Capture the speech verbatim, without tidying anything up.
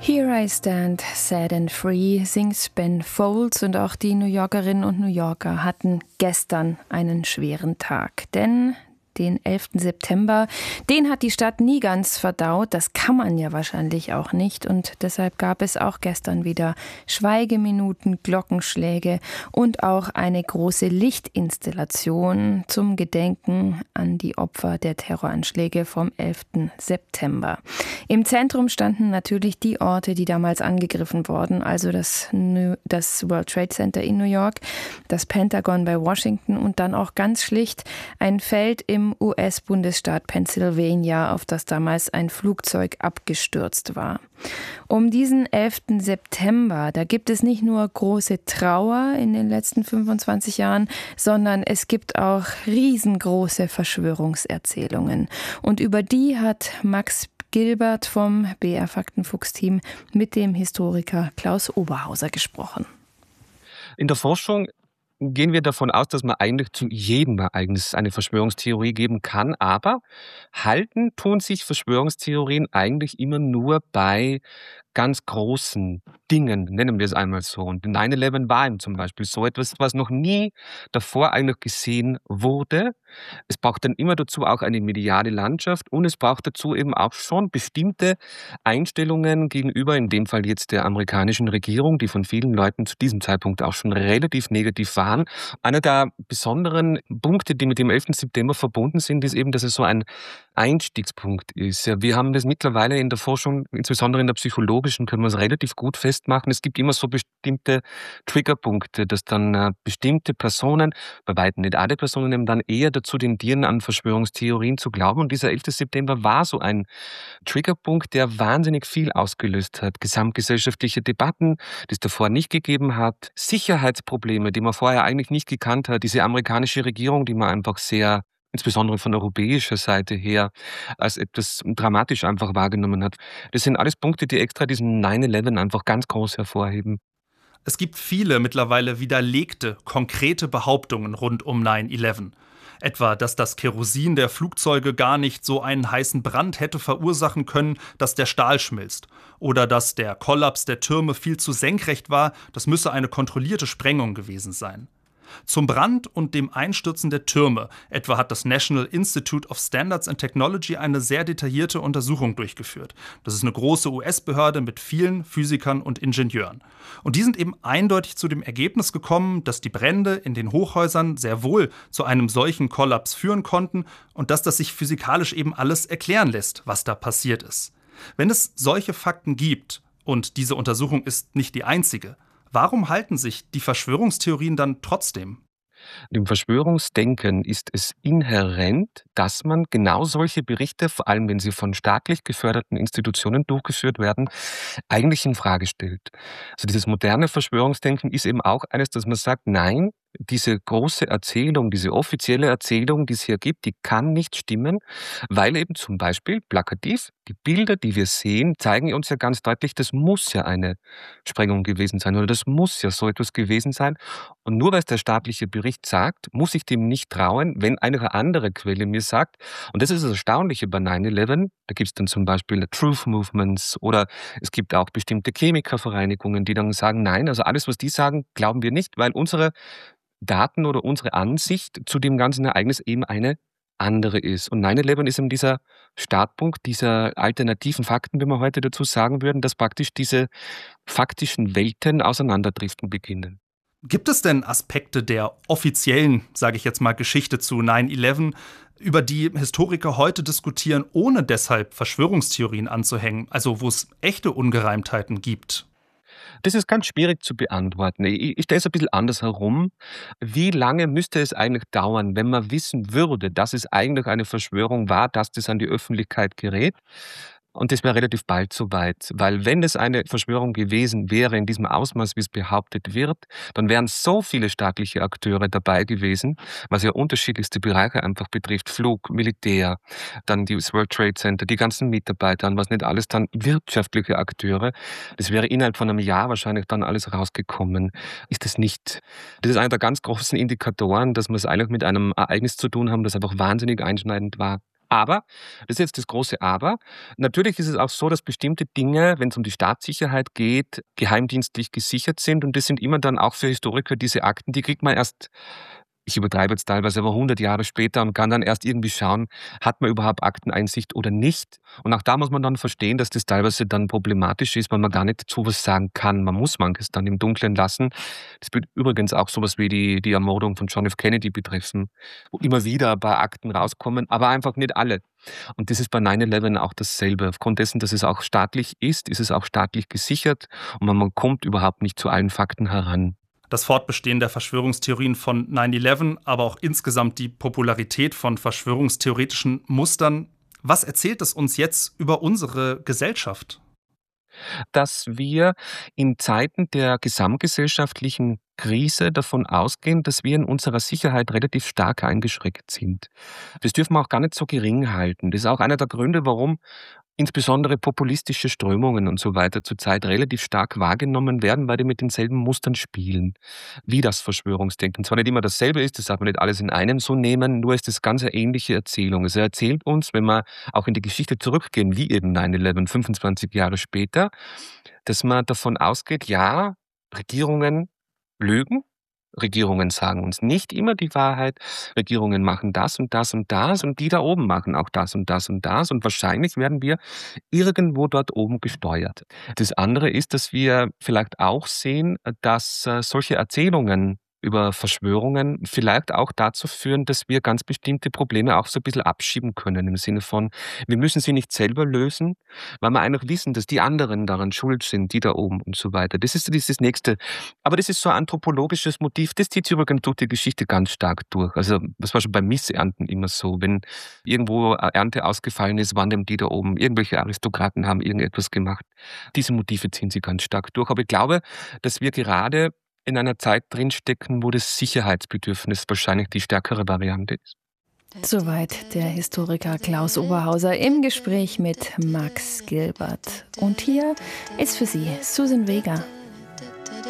Here I Stand, Sad and Free singt Ben Folds, und auch die New Yorkerinnen und New Yorker hatten gestern einen schweren Tag. Denn den elften September, den hat die Stadt nie ganz verdaut. Das kann man ja wahrscheinlich auch nicht. Und deshalb gab es auch gestern wieder Schweigeminuten, Glockenschläge und auch eine große Lichtinstallation zum Gedenken an die Opfer der Terroranschläge vom elften September. Im Zentrum standen natürlich die Orte, die damals angegriffen wurden, also das, New, das World Trade Center in New York, das Pentagon bei Washington und dann auch ganz schlicht ein Feld im U S-Bundesstaat Pennsylvania, auf das damals ein Flugzeug abgestürzt war. Um diesen elften September, da gibt es nicht nur große Trauer in den letzten fünfundzwanzig Jahren, sondern es gibt auch riesengroße Verschwörungserzählungen. Und über die hat Max Gilbert vom B R Faktenfuchs-Team mit dem Historiker Klaus Oberhauser gesprochen. In der Forschung gehen wir davon aus, dass man eigentlich zu jedem Ereignis eine Verschwörungstheorie geben kann, aber halten tun sich Verschwörungstheorien eigentlich immer nur bei ganz großen Dingen, nennen wir es einmal so. Und neun elf war eben zum Beispiel so etwas, was noch nie davor eigentlich gesehen wurde. Es braucht dann immer dazu auch eine mediale Landschaft und es braucht dazu eben auch schon bestimmte Einstellungen gegenüber, in dem Fall jetzt der amerikanischen Regierung, die von vielen Leuten zu diesem Zeitpunkt auch schon relativ negativ waren. Einer der besonderen Punkte, die mit dem elften September verbunden sind, ist eben, dass es so ein Einstiegspunkt ist. Ja, wir haben das mittlerweile in der Forschung, insbesondere in der psychologischen, können wir es relativ gut festmachen. Es gibt immer so bestimmte Triggerpunkte, dass dann äh, bestimmte Personen, bei weitem nicht alle Personen, eben dann eher dazu tendieren, an Verschwörungstheorien zu glauben. Und dieser elfte September war so ein Triggerpunkt, der wahnsinnig viel ausgelöst hat. Gesamtgesellschaftliche Debatten, die es davor nicht gegeben hat. Sicherheitsprobleme, die man vorher eigentlich nicht gekannt hat. Diese amerikanische Regierung, die man einfach sehr, insbesondere von europäischer Seite her, als etwas dramatisch einfach wahrgenommen hat. Das sind alles Punkte, die extra diesen neun elf einfach ganz groß hervorheben. Es gibt viele mittlerweile widerlegte, konkrete Behauptungen rund um neun elf. Etwa, dass das Kerosin der Flugzeuge gar nicht so einen heißen Brand hätte verursachen können, dass der Stahl schmilzt. Oder dass der Kollaps der Türme viel zu senkrecht war, das müsse eine kontrollierte Sprengung gewesen sein. Zum Brand und dem Einstürzen der Türme etwa hat das National Institute of Standards and Technology eine sehr detaillierte Untersuchung durchgeführt. Das ist eine große U S-Behörde mit vielen Physikern und Ingenieuren. Und die sind eben eindeutig zu dem Ergebnis gekommen, dass die Brände in den Hochhäusern sehr wohl zu einem solchen Kollaps führen konnten und dass das sich physikalisch eben alles erklären lässt, was da passiert ist. Wenn es solche Fakten gibt, und diese Untersuchung ist nicht die einzige, warum halten sich die Verschwörungstheorien dann trotzdem? Dem Verschwörungsdenken ist es inhärent, dass man genau solche Berichte, vor allem wenn sie von staatlich geförderten Institutionen durchgeführt werden, eigentlich in Frage stellt. Also dieses moderne Verschwörungsdenken ist eben auch eines, dass man sagt, nein, diese große Erzählung, diese offizielle Erzählung, die es hier gibt, die kann nicht stimmen, weil eben zum Beispiel plakativ die Bilder, die wir sehen, zeigen uns ja ganz deutlich, das muss ja eine Sprengung gewesen sein oder das muss ja so etwas gewesen sein. Und nur weil es der staatliche Bericht sagt, muss ich dem nicht trauen, wenn eine andere Quelle mir sagt. Und das ist das Erstaunliche bei neun elf. Da gibt es dann zum Beispiel Truth Movements oder es gibt auch bestimmte Chemikervereinigungen, die dann sagen, nein, also alles, was die sagen, glauben wir nicht, weil unsere Daten oder unsere Ansicht zu dem ganzen Ereignis eben eine andere ist. Und neun elf ist eben dieser Startpunkt dieser alternativen Fakten, wie wir heute dazu sagen würden, dass praktisch diese faktischen Welten auseinanderdriften beginnen. Gibt es denn Aspekte der offiziellen, sage ich jetzt mal, Geschichte zu neun elf, über die Historiker heute diskutieren, ohne deshalb Verschwörungstheorien anzuhängen, also wo es echte Ungereimtheiten gibt? Das ist ganz schwierig zu beantworten. Ich, ich stelle es ein bisschen anders herum. Wie lange müsste es eigentlich dauern, wenn man wissen würde, dass es eigentlich eine Verschwörung war, dass das an die Öffentlichkeit gerät? Und das wäre relativ bald soweit, weil wenn es eine Verschwörung gewesen wäre in diesem Ausmaß, wie es behauptet wird, dann wären so viele staatliche Akteure dabei gewesen, was ja unterschiedlichste Bereiche einfach betrifft, Flug, Militär, dann das World Trade Center, die ganzen Mitarbeiter, was nicht alles, dann wirtschaftliche Akteure. Das wäre innerhalb von einem Jahr wahrscheinlich dann alles rausgekommen. Ist das nicht? Das ist einer der ganz großen Indikatoren, dass wir es eigentlich mit einem Ereignis zu tun haben, das einfach wahnsinnig einschneidend war. Aber, das ist jetzt das große Aber, natürlich ist es auch so, dass bestimmte Dinge, wenn es um die Staatssicherheit geht, geheimdienstlich gesichert sind. Und das sind immer dann auch für Historiker diese Akten, die kriegt man erst, ich übertreibe jetzt teilweise, aber hundert Jahre später und kann dann erst irgendwie schauen, hat man überhaupt Akteneinsicht oder nicht. Und auch da muss man dann verstehen, dass das teilweise dann problematisch ist, weil man gar nicht dazu was sagen kann. Man muss manches dann im Dunkeln lassen. Das wird übrigens auch sowas wie die, die Ermordung von John F. Kennedy betreffen, wo immer wieder ein paar Akten rauskommen, aber einfach nicht alle. Und das ist bei neun elf auch dasselbe. Aufgrund dessen, dass es auch staatlich ist, ist es auch staatlich gesichert und man, man kommt überhaupt nicht zu allen Fakten heran. Das Fortbestehen der Verschwörungstheorien von neun elf, aber auch insgesamt die Popularität von verschwörungstheoretischen Mustern. Was erzählt es uns jetzt über unsere Gesellschaft? Dass wir in Zeiten der gesamtgesellschaftlichen Krise davon ausgehen, dass wir in unserer Sicherheit relativ stark eingeschränkt sind. Das dürfen wir auch gar nicht so gering halten. Das ist auch einer der Gründe, warum insbesondere populistische Strömungen und so weiter zurzeit relativ stark wahrgenommen werden, weil die mit denselben Mustern spielen, wie das Verschwörungsdenken. Zwar nicht immer dasselbe ist, das darf man nicht alles in einem so nehmen, nur ist es ganz eine ähnliche Erzählung. Es erzählt uns, wenn wir auch in die Geschichte zurückgehen, wie eben neun elf, fünfundzwanzig Jahre später, dass man davon ausgeht, ja, Regierungen lügen, Regierungen sagen uns nicht immer die Wahrheit. Regierungen machen das und das und das und die da oben machen auch das und das und das und wahrscheinlich werden wir irgendwo dort oben gesteuert. Das andere ist, dass wir vielleicht auch sehen, dass äh, solche Erzählungen über Verschwörungen vielleicht auch dazu führen, dass wir ganz bestimmte Probleme auch so ein bisschen abschieben können, im Sinne von, wir müssen sie nicht selber lösen, weil wir einfach wissen, dass die anderen daran schuld sind, die da oben und so weiter. Das ist dieses nächste. Aber das ist so ein anthropologisches Motiv, das zieht sich übrigens durch die Geschichte ganz stark durch. Also das war schon bei Missernten immer so. Wenn irgendwo eine Ernte ausgefallen ist, waren dem die da oben, irgendwelche Aristokraten haben irgendetwas gemacht. Diese Motive ziehen sich ganz stark durch. Aber ich glaube, dass wir gerade in einer Zeit drinstecken, wo das Sicherheitsbedürfnis wahrscheinlich die stärkere Variante ist. Soweit der Historiker Klaus Oberhauser im Gespräch mit Max Gilbert. Und hier ist für Sie Susan Vega.